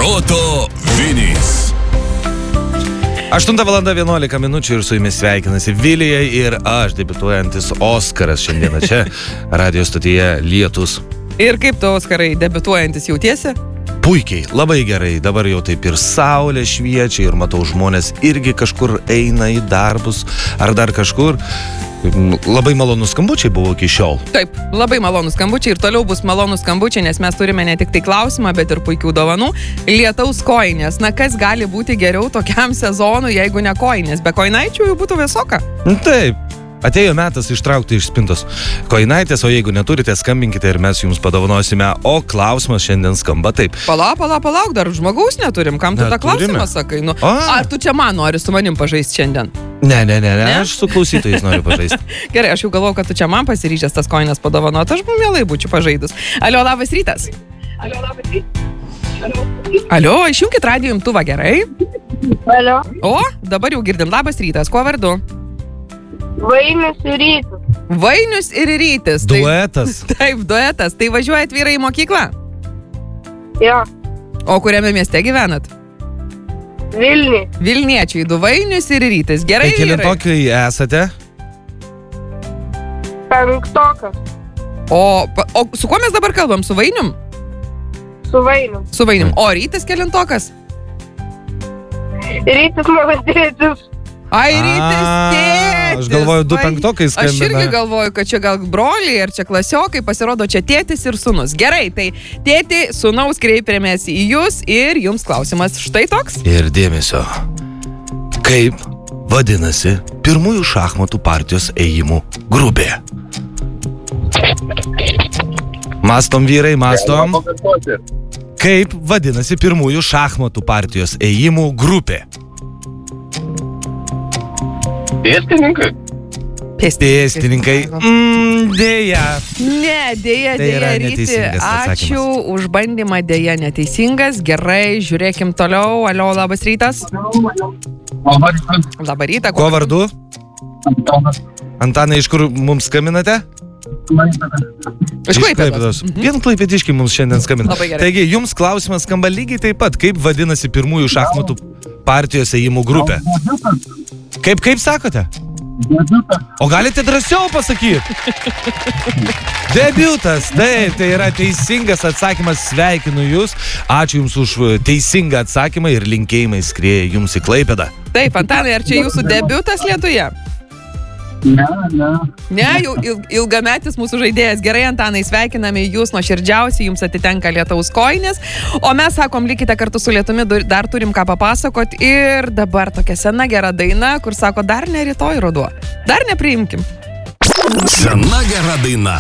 Proto Vinys. 8:11 ir su jumis sveikinasi Vilija ir aš, debiutuojantis Oskaras šiandieną čia radio stotyje Lietus. Ir kaip tu, Oskarai, debiutuojantis jautiesi? Puikiai, labai gerai, dabar jau taip ir saulė šviečia ir matau žmonės irgi kažkur eina į darbus ar dar kažkur. Labai malonus skambučiai buvo iki šiol. Taip, labai malonus skambučiai ir toliau bus malonus skambučiai, nes mes turime ne tik tai klausimą, bet ir puikių dovanų. Lietaus kojinės. Na, kas gali būti geriau tokiam sezonui, jeigu ne kojinės? Be kojinaičių jau būtų vėsoka. Taip. Atėjo metas ištraukti iš spintos kojinaitės, o jeigu neturite, skambinkite ir mes jums padovanosime. O klausimas šiandien skamba taip. Palauk, dar žmogaus neturim. Kam tu tą klausimą sakai? Nu, ar tu čia man nori su manim pažaisti šiandien? Ne, aš su klausytojais noriu pažaisti. Gerai, aš jau galvoju, kad tu čia man pasiryžęs tas kojinas padovanoti. Aš mielai būčiau pažaidus. Alio, labas rytas. Alio, išjunkit radijo imtuvą, gerai? Alio. O, dabar jau girdim. Labas rytas. Kuo vardu? Vainius ir Rytis. Vainius ir Rytis. Duetas. Taip, duetas. Tai važiuojat vyrai į mokyklą? Jo. O kuriame mieste gyvenat? Vilniui. Vilniečiai, du Vainius ir Rytis. Gerai, Tai kelintokai esate? Penktokas. O su kuo mes dabar kalbam? Su Vainium? Su Vainium. Su Vainium. O Rytis kelintokas? Rytis mano tėtis. Ai, Rytis tėtis. Aš galvoju, du penktokai skambina. Aš irgi galvoju, kad čia gal broliai ar čia klasiokai, pasirodo čia tėtis ir sūnus. Gerai, tai tėti, sūnaus kreipėmės į jūs ir jums klausimas štai toks. Ir dėmesio. Kaip vadinasi pirmųjų šachmatų partijos ėjimų grupė? Mastom vyrai, mastom. Kaip vadinasi pirmųjų šachmatų partijos ėjimų grupė? Pėstininkai? Pėstininkai. Dėja. Ne, dėja, Tai yra Ryti. neteisingas atsakymas. Ačiū už bandymą, dėja neteisingas. Gerai, žiūrėkim toliau. Alio, labas rytas. Labą rytą. Kuo vardu? Antanai, iš kur mums skambinate? Iš Klaipėdos. Vien klaipėdiškai mums šiandien skambina. Labai gerai. Taigi, jums klausimas skamba lygiai taip pat. Kaip vadinasi pirmųjų šachmatų partijos ėjimų grupė? Kaip sakote? O galite drąsiau pasakyti? Debiutas, taip, tai yra teisingas atsakymas, sveikinu jūs. Ačiū jums už teisingą atsakymą ir linkėjimai skrieja jums į Klaipėdą. Taip, Antanai, ar čia jūsų debiutas Lietuje? Ne, jau ilgametis mūsų žaidėjas. Gerai, Antanai, sveikiname jūs nuoširdžiausiai, jums atitenka Lietaus kojinės. O mes sakom, likite kartu su Lietumi, dar turim ką papasakot. Ir dabar tokia sena gera daina, kur sako, dar ne rytoj ruduo. Dar nepriimkim. Sena gera daina.